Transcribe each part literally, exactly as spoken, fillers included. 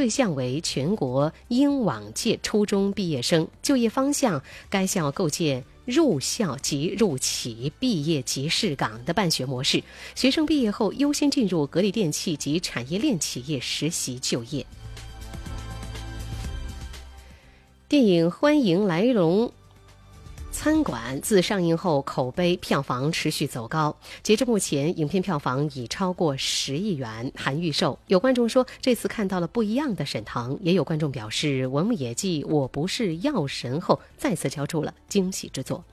对象为全国英往届初中毕业生，就业方向该校构建入校及入企、毕业即试岗的办学模式，学生毕业后优先进入格力电器及产业链企业实习就业。电影《欢迎来龙》餐馆自上映后口碑票房持续走高，截至目前影片票房已超过十亿元，含预售。有观众说这次看到了不一样的沈腾，也有观众表示文牧野继我不是药神后再次交出了惊喜之作。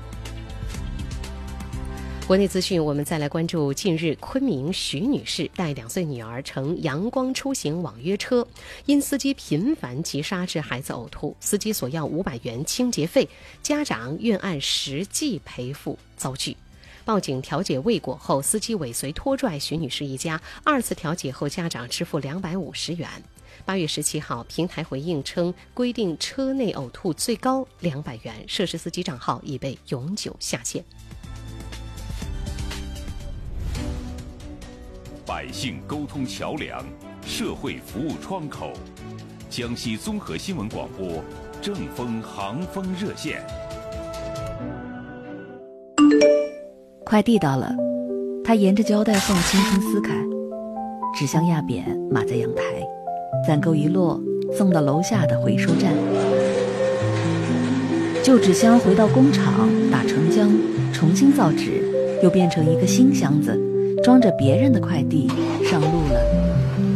国内资讯，我们再来关注近日昆明徐女士带两岁女儿乘阳光出行网约车，因司机频繁急刹致孩子呕吐，司机索要五百元清洁费，家长愿按实际赔付遭拒。报警调解未果后，司机尾随拖拽徐女士一家，二次调解后家长支付两百五十元。八月十七号，平台回应称规定车内呕吐最高两百元，涉事司机账号已被永久下线。 百姓沟通桥梁，社会服务窗口，江西综合新闻广播正风航风热线。 快递到了，他沿着胶带缝轻轻撕开，纸箱压扁码在阳台，攒够一摞送到楼下的回收站。旧纸箱回到工厂打成浆，重新造纸，又变成一个新箱子，装着别人的快递上路了。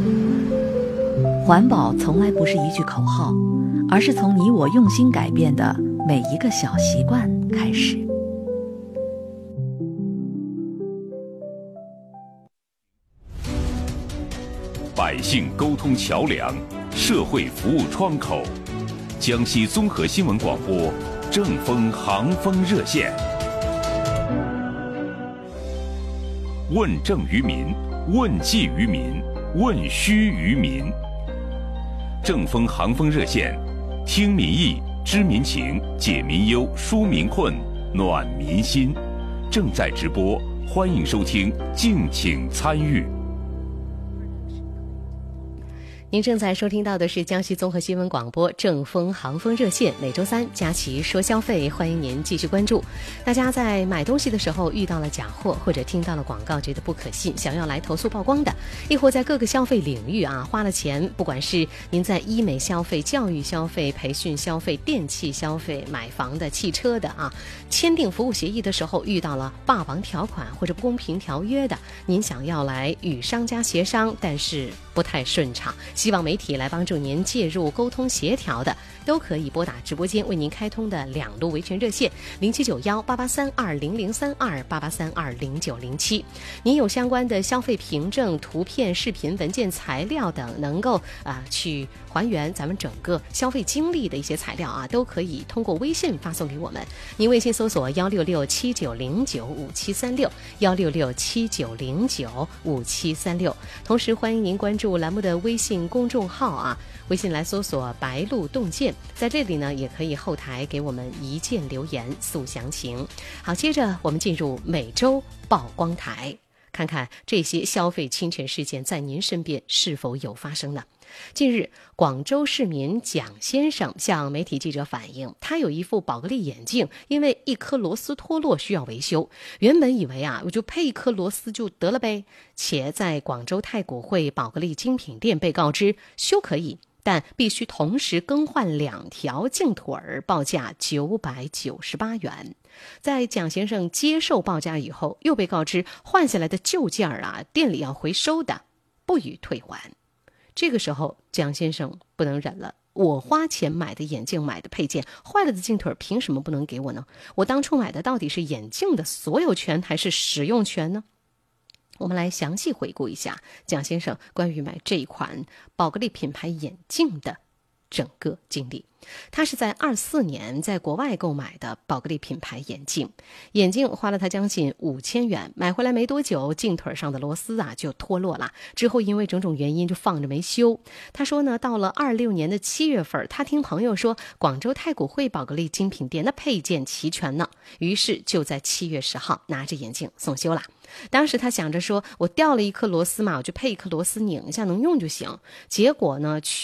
环保从来不是一句口号，而是从你我用心改变的每一个小习惯开始。 百姓沟通桥梁，社会服务窗口，江西综合新闻广播正风航风热线。问政于民，问计于民，问需于民。正风航风热线，听民意，知民情，解民忧，纾民困，暖民心。正在直播，欢迎收听，敬请参与。 您正在收听到的是江西综合新闻广播正风航风热线，每周三佳琪说消费，欢迎您继续关注。大家在买东西的时候遇到了假货，或者听到了广告觉得不可信，想要来投诉曝光的，亦或在各个消费领域啊花了钱，不管是您在医美消费、教育消费、培训消费、电器消费、买房的、汽车的啊，签订服务协议的时候遇到了霸王条款或者不公平条约的，您想要来与商家协商，但是不太顺畅，希望媒体来帮助您介入沟通协调的，都可以拨打直播间为您开通的两路维权热线零七九幺八八三二零零三二八八三二零九零七。您有相关的消费凭证、图片、视频、文件、材料等，能够啊、呃、去还原咱们整个消费经历的一些材料啊，都可以通过微信发送给我们。您微信搜索幺六六七九零九五七三六幺六六七九零九五七三六。同时欢迎您关注栏目的微信公众号啊，微信来搜索白鹿洞见，在这里呢也可以后台给我们一键留言诉详情。好，接着我们进入每周曝光台，看看这些消费侵权事件在您身边是否有发生呢？近日，广州市民蒋先生向媒体记者反映，他有一副宝格丽眼镜，因为一颗螺丝脱落需要维修。原本以为啊，我就配一颗螺丝就得了呗，且在广州太古汇宝格丽精品店被告知修可以，但必须同时更换两条镜腿儿，报价九百九十八元。在蒋先生接受报价以后，又被告知换下来的旧件儿啊，店里要回收的，不予退还。这个时候，蒋先生不能忍了，我花钱买的眼镜，买的配件，坏了的镜腿凭什么不能给我呢？我当初买的到底是眼镜的所有权还是使用权呢？我们来详细回顾一下蒋先生关于买这一款宝格丽品牌眼镜的整个经历。他是在二四年在国外购买的宝格丽品牌眼镜，眼镜花了他将近五千元，买回来没多久，镜腿上的螺丝啊就脱落了，之后因为种种原因就放着没修。他说呢，到了二六年的七月份，他听朋友说广州太古汇宝格丽精品店的配件齐全呢，于是就在七月十号拿着眼镜送修了。当时他想着说，我掉了一颗螺丝嘛，我就配一颗螺丝拧一下能用就行。结果呢，